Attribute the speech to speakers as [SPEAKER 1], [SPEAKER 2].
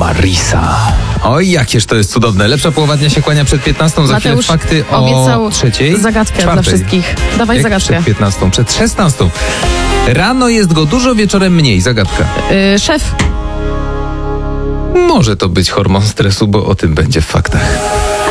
[SPEAKER 1] Marisa. Oj, jakież to jest cudowne. Lepsza połowa dnia się kłania przed 15. Za chwilę
[SPEAKER 2] Mateusz
[SPEAKER 1] fakty o
[SPEAKER 2] obiecał
[SPEAKER 1] 3:00.
[SPEAKER 2] zagadkę dla
[SPEAKER 1] 4:00.
[SPEAKER 2] wszystkich. Dawaj
[SPEAKER 1] Jak
[SPEAKER 2] zagadkę.
[SPEAKER 1] przed 15? Przed 16. Rano jest go dużo, wieczorem mniej. Zagadka.
[SPEAKER 2] Szef.
[SPEAKER 1] Może to być hormon stresu, bo o tym będzie w faktach.